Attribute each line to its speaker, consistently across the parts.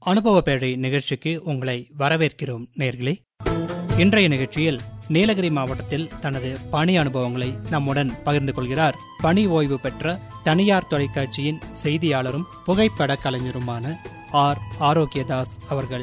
Speaker 1: அனுபவ பேழை நிகழ்ச்சிக்கு உங்களை வரவேற்கிறோம் நேயர்களே. இன்றைய நிகழ்ச்சியில் நீலகிரி மாவட்டத்தில் தனது பணி அனுபவங்களை நம்முடன் பகிர்ந்து கொள்கிறார் பணி ஓய்வு பெற்ற தனியார் தொலைக்காட்சியின் செய்தியாளரும் புகைப்பட கலைஞருமான ஆர் ஆரோக்கியதாஸ் அவர்கள்.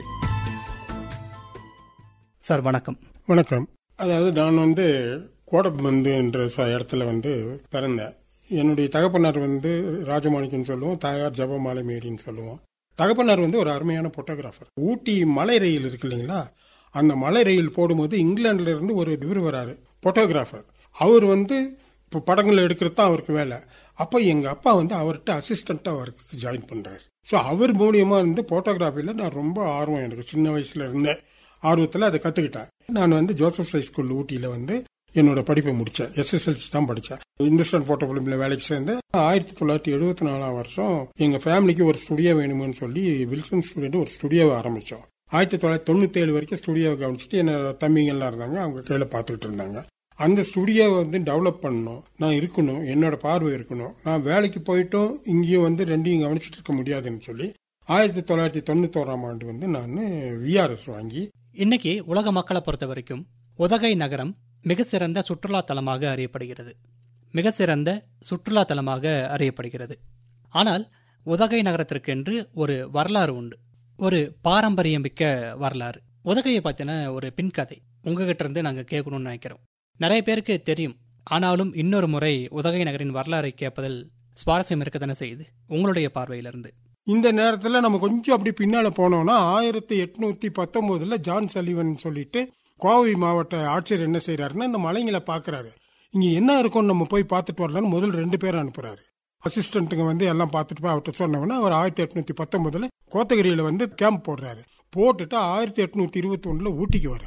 Speaker 1: சார் வணக்கம்.
Speaker 2: வணக்கம். அதாவது நான் கோடபந்து என்ற இடத்துல பிறந்தேன். என்னுடைய தகப்பனார் ராஜமாணிக்கன்னு சொல்லுவோம், தாயார் ஜபமாலை மேரின்னு சொல்லுவோம். தகப்பனார் ஒரு அருமையான போட்டோகிராஃபர். ஊட்டி மலை ரயில் இருக்கு இல்லைங்களா, அந்த மலை ரயில் போடும்போது இங்கிலாந்துல இருந்து ஒரு இவர் வராரு, போட்டோகிராஃபர். அவர் இப்போ படங்கள் எடுக்கிறது தான் அவருக்கு வேலை. அப்ப எங்க அப்பா அவர்கிட்ட அசிஸ்டண்டா அவருக்கு ஜாயின் பண்றாரு. ஸோ அவர் மூலியமா போட்டோகிராஃபில நான் ரொம்ப ஆர்வம், எனக்கு சின்ன வயசுல இருந்த ஆர்வத்துல அதை கத்துக்கிட்டேன். நான் ஜோசப் ஹை ஸ்கூல் ஊட்டியில என்னோட படிப்பை முடிச்சேன். SSLC தான் படிச்சேன். இந்துஸ்தான் போட்டோ பிலிம்ல வேலைக்கு சேர்ந்து 1974 எங்க ஃபேமிலிக்கு ஒரு ஸ்டுடியோ வேணும்னு சொல்லி வில்சன் ஸ்டுடியோ ஒரு ஸ்டுடியோவை ஆரம்பிச்சோம். 1997 வரைக்கும் ஸ்டுடியோவை கவனிச்சுட்டு என்ன தம்பிங்கெல்லாம் இருந்தாங்க, அவங்க கீழே பார்த்துக்கிட்டு இருந்தாங்க. அந்த ஸ்டுடியோவை டெவலப் பண்ணணும், நான் இருக்கணும், என்னோட பார்வை இருக்கணும், நான் வேலைக்கு போயிட்டும் இங்கேயும் ரெண்டையும் கவனிச்சுட்டு இருக்க முடியாதுன்னு சொல்லி 1991 நான் VRS வாங்கி.
Speaker 1: இன்னைக்கு உலக மக்களை பொறுத்த வரைக்கும் உதகை நகரம் மிக சிறந்த சுற்றுலா தலமாக அறியப்படுகிறது. ஆனால் உதகை நகரத்திற்கென்று ஒரு வரலாறு உண்டு, ஒரு பாரம்பரியம் மிக்க வரலாறு. உதகையை பத்தின ஒரு பின்கதை உங்ககிட்ட இருந்து நாங்க கேட்கணும்னு நினைக்கிறோம். நிறைய பேருக்கு தெரியும், ஆனாலும் இன்னொரு முறை உதகை நகரின் வரலாறை கேட்பதில் சுவாரஸ்யம் இருக்கத்தானே செய்யுது. உங்களுடைய பார்வையிலிருந்து
Speaker 2: இந்த நேரத்தில் நம்ம கொஞ்சம் அப்படி பின்னால போனோம்னா 1819 ஜான் சலிவன் சொல்லிட்டு கோவை மாவட்ட ஆட்சியர் என்ன செய்யறாருன்னா, இந்த மலைங்களை பாக்குறாரு, இங்க என்ன இருக்கும்னு நம்ம போய் பார்த்துட்டு வரலாம்னு முதல் 2 பேரை அனுப்புறாரு. அசிஸ்டன்ட்டுங்க எல்லாம் பார்த்துட்டு போய் அவர்கிட்ட சொன்னவொன்னா அவர் 1819 கோத்தகிரியில கேம்ப் போடுறாரு. போட்டுட்டு 1821 ஊட்டிக்கு வர்றாரு.